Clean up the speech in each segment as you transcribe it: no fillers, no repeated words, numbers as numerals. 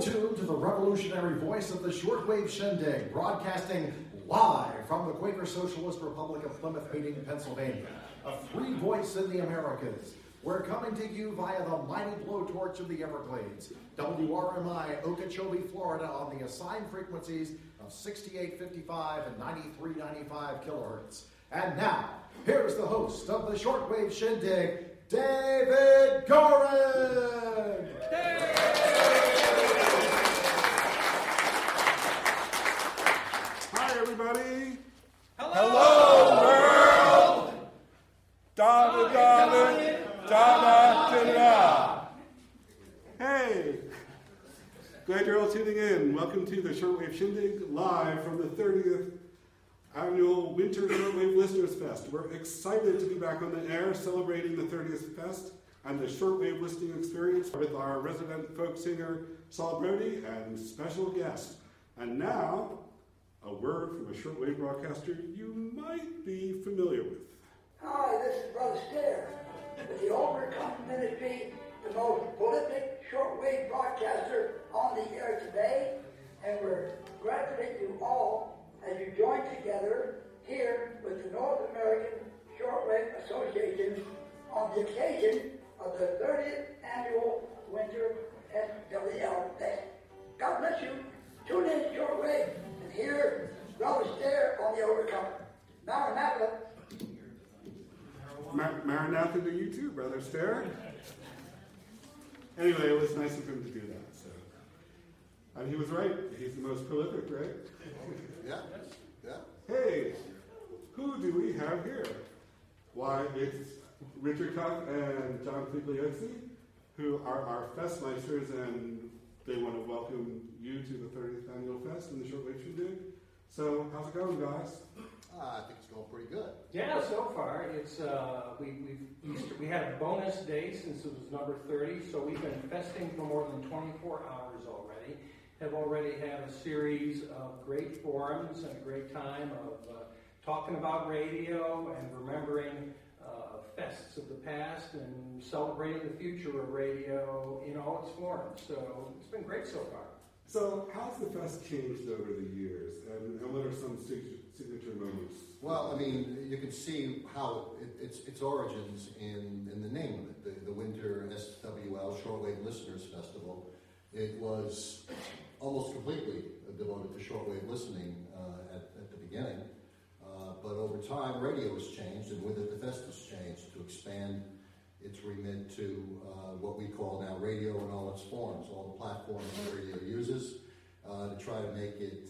tuned to the revolutionary voice of the shortwave shindig, broadcasting live from the Quaker Socialist Republic of Plymouth Meeting, Pennsylvania, a free voice in the Americas. We're coming to you via the mighty blowtorch of the Everglades, WRMI, Okeechobee, Florida, on the assigned frequencies of 6855 and 9395 kilohertz. And now, here's the host of the shortwave shindig, David Gorin! Hi, everybody. Hello, world. Da-da-da-da-da-da-da. Hey, glad you're all tuning in. Welcome to the Shortwave Shindig, live from the 30th Annual Winter Shortwave Listeners Fest. We're excited to be back on the air celebrating the 30th Fest and the shortwave listening experience with our resident folk singer, Saul Brody, and special guest. And now, a word from a shortwave broadcaster you might be familiar with. Hi, this is Brother Stair with the Overcome Ministry, the most prolific shortwave broadcaster on the air today, and we're congratulating you all as you join together here with the North American Shortwave Association on the occasion of the 30th Annual Winter SWL Fest. God bless you. Tune in shortwave and hear Brother Stair on the Overcome. Maranatha. Maranatha to you too, Brother Stair. Anyway, it was nice of him to do that. So, and he was right. He's the most prolific, right? Yeah. Hey, who do we have here? Why, it's Richard Tuck and John Figliozzi, who are our Festmeisters, and they want to welcome you to the 30th Annual Fest in the Shortwave Shindig. So, how's it going, guys? I think it's going pretty good. Yeah, so far it's we had a bonus day since it was number 30, so we've been festing for more than 24 hours already. Have already had a series of great forums and a great time of talking about radio and remembering fests of the past and celebrating the future of radio in all its forms. So it's been great so far. So, how's the fest changed over the years, and what are some signature moments? Well, I mean, you can see how its origins in the name of it, the Winter SWL, Shortwave Listeners Festival. It was almost completely devoted to shortwave listening at the beginning. But over time, radio has changed, and with it, the fest has changed to expand its remit to what we call now radio in all its forms, all the platforms that radio uses, to try to make it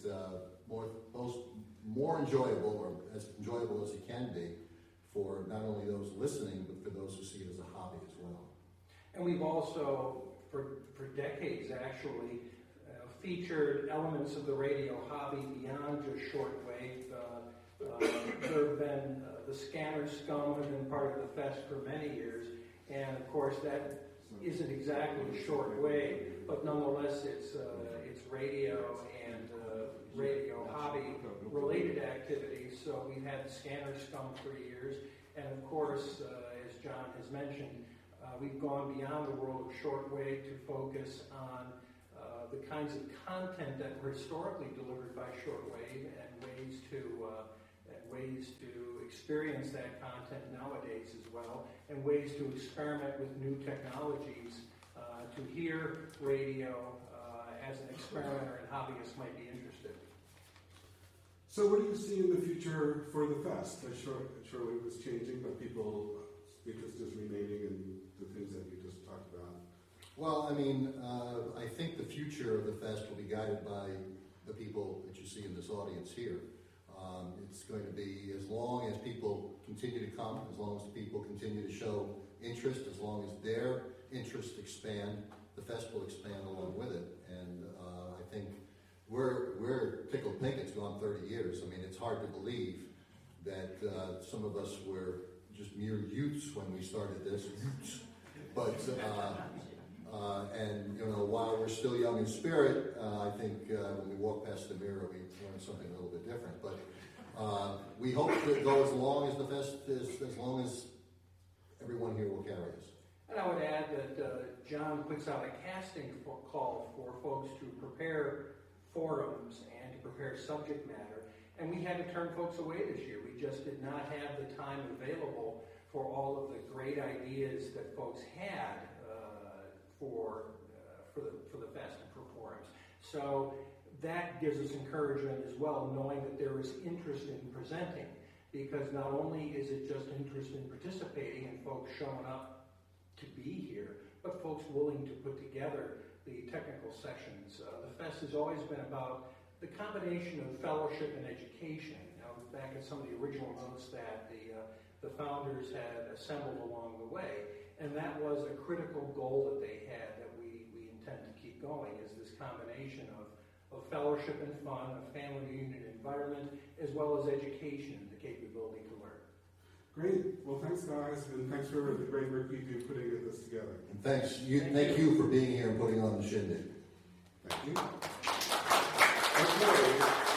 more enjoyable, or as enjoyable as it can be, for not only those listening, but for those who see it as a hobby as well. And we've also, for decades actually, featured elements of the radio hobby beyond just shortwave. There have been, the Scanner Scum have been part of the fest for many years, and of course that isn't exactly shortwave, but nonetheless it's radio and radio hobby related activities. So we've had the Scanner Scum for years, and of course, as John has mentioned, we've gone beyond the world of shortwave to focus on the kinds of content that were historically delivered by shortwave and ways to experience that content nowadays as well, and ways to experiment with new technologies to hear radio as an experimenter and hobbyist might be interested. So what do you see in the future for the fest? Shortwave is changing, but people's interest is remaining in the things that you just talked about. Well, I mean, I think the future of the fest will be guided by the people that you see in this audience here. It's going to be, as long as people continue to come, as long as people continue to show interest, as long as their interests expand, the fest will expand along with it. And I think we're tickled pink. It's gone 30 years. I mean, it's hard to believe that some of us were just mere youths when we started this. But and you know, while we're still young in spirit, I think when we walk past the mirror, we learn something a little bit different. But we hope to go as long as the fest is, as long as everyone here will carry us. And I would add that John puts out a casting call for folks to prepare forums and to prepare subject matter. And we had to turn folks away this year. We just did not have the time available for all of the great ideas that folks had for the fest and for forums. So that gives us encouragement as well, knowing that there is interest in presenting, because not only is it just interest in participating and folks showing up to be here, but folks willing to put together the technical sessions. The fest has always been about the combination of fellowship and education. Now, back in some of the original notes that the founders had assembled along the way, and that was a critical goal that they had that we intend to keep going, is this combination of fellowship and fun, a family reunion environment, as well as education and the capability to learn. Great. Well, thanks, guys, and thanks for the great work you do putting this together. And thank you for being here and putting on the shindig. Thank you. Okay.